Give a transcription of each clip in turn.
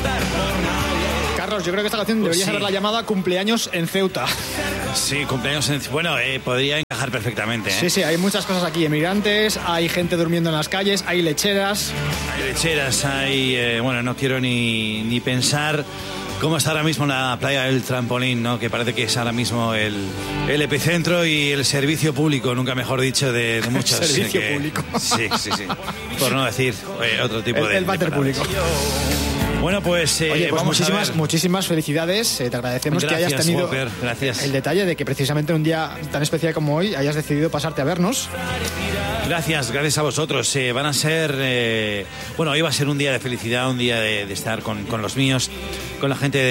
Carlos, yo creo que esta canción deberías haberla llamada Cumpleaños en Ceuta. Sí, cumpleaños en... Bueno, podría encajar perfectamente. Sí, hay muchas cosas aquí. Emigrantes, hay gente durmiendo en las calles, hay lecheras. Bueno, no quiero ni pensar cómo está ahora mismo la playa del Trampolín, ¿no? Que parece que es ahora mismo el epicentro y el servicio público, nunca mejor dicho, de muchos. Servicio público. Sí. Por no decir otro tipo de... El váter público. Bueno, pues, oye, pues vamos muchísimas felicidades. Te agradecemos que hayas tenido el detalle de que precisamente un día tan especial como hoy hayas decidido pasarte a vernos. Gracias a vosotros. Van a ser... hoy va a ser un día de felicidad, un día de estar con los míos, con la gente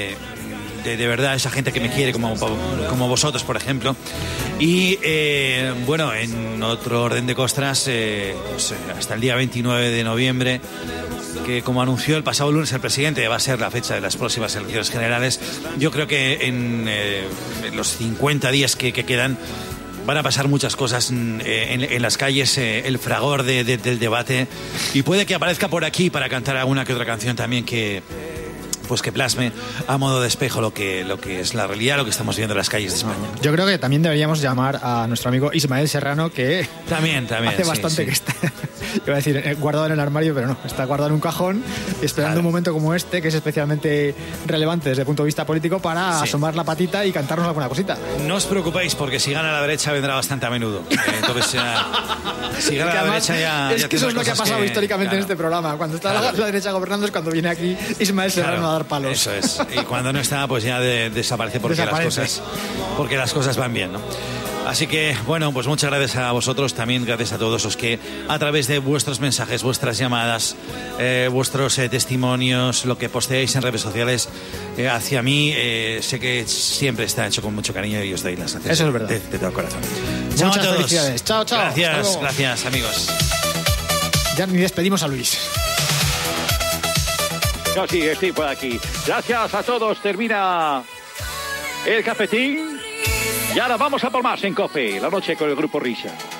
de verdad, esa gente que me quiere, como vosotros, por ejemplo. Y, en otro orden de costras, hasta el día 29 de noviembre, que como anunció el pasado lunes el presidente, va a ser la fecha de las próximas elecciones generales. Yo creo que en los 50 días que quedan van a pasar muchas cosas en las calles, el fragor del debate, y puede que aparezca por aquí para cantar alguna que otra canción también que plasme a modo de espejo lo que es la realidad, lo que estamos viendo en las calles de España. Yo creo que también deberíamos llamar a nuestro amigo Ismael Serrano, que también hace bastante que está, iba a decir, guardado en el armario, pero no, está guardado en un cajón, esperando un momento como este, que es especialmente relevante desde el punto de vista político, para asomar la patita y cantarnos alguna cosita. No os preocupéis, porque si gana la derecha vendrá bastante a menudo. Entonces, si gana la derecha ya... Es que eso es lo que ha pasado históricamente en este programa. Cuando está la derecha gobernando es cuando viene aquí Ismael Serrano a dar palos. Eso es. Y cuando no está, pues ya desaparece porque las cosas van bien, ¿no? Así que, pues muchas gracias a vosotros, también gracias a todos los que a través de vuestros mensajes, vuestras llamadas, vuestros testimonios, lo que posteáis en redes sociales hacia mí, sé que siempre está hecho con mucho cariño y os doy las gracias. Eso es verdad. De todo corazón. Muchas felicidades. Chao. Gracias, amigos. Ya ni despedimos a Luis. Yo sí, estoy por aquí. Gracias a todos. Termina el cafetín. Y ahora vamos a por más en COPE, la noche con el Grupo Risa.